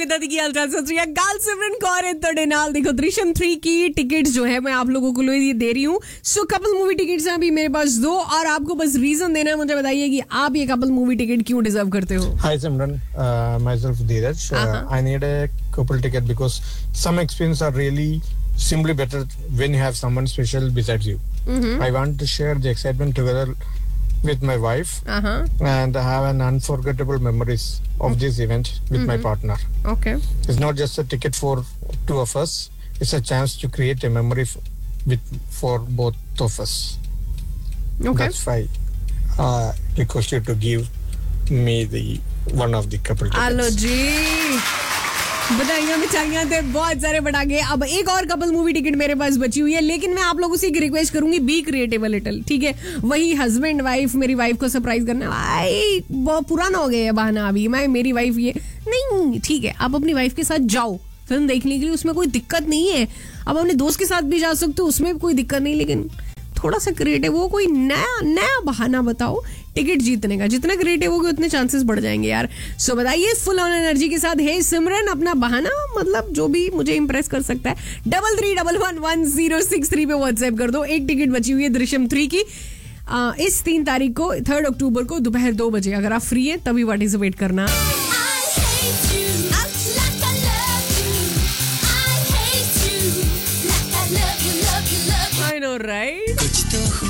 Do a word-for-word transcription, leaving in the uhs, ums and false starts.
किदा दी हाल चाल सत श्री अकाल सिमरन कौर है तोड़े नाल। देखो दृश्यम थ्री की टिकट्स जो है मैं आप लोगों को ये दे रही हूँ। सो कपल मूवी टिकट्स हैं अभी मेरे पास दो और आपको बस रीजन देना है। मुझे बताइए कि आप ये कपल मूवी टिकट क्यों डिजर्व करते हो। हाय सिमरन, my self Dheeraj. I need a couple ticket because some experience are really simply better when you have someone special besides you. Mm-hmm. I want to share the excitement together with my wife uh-huh. and have an unforgettable memories of mm-hmm. this event with mm-hmm. my partner. Okay. It's not just a ticket for two of us. It's a chance to create a memory f- with for both of us. Okay. That's why I uh, request you to give me the one of the couple tickets. Hello जी, बधाइयां मिठाइयां थे बहुत सारे बढ़ा के। अब एक और कपल मूवी टिकट मेरे पास बची हुई है, लेकिन मैं आप लोगों से एक रिक्वेस्ट करूंगी, बी क्रिएटिव अ लिटिल, ठीक है। वही हस्बैंड वाइफ, मेरी वाइफ को सरप्राइज करना, भाई बहुत पुराना हो गया है बहाना। अभी मैं मेरी वाइफ ये नहीं, ठीक है, आप अपनी वाइफ के साथ जाओ फिल्म देखने के लिए, उसमें कोई दिक्कत नहीं है। अब अपने दोस्त के साथ भी जा सकते हो, उसमें भी कोई दिक्कत नहीं, लेकिन थोड़ा सा क्रिएटिव हो, कोई नया नया बहाना बताओ टिकट जीतने का। जितना क्रिएटिव होगे उतने चांसेस बढ़ जाएंगे यार। सो so, बताइए फुल ऑन एनर्जी के साथ, हे सिमरन, अपना बहाना मतलब जो भी मुझे इंप्रेस कर सकता है double three double one one zero six three पे व्हाट्सएप कर दो। एक टिकट बची हुई है दृश्यम थ्री की, आ, इस तीन तारीख को थर्ड अक्टूबर को दोपहर दो बजे। अगर आप फ्री है तभी पार्टिसिपेट करना।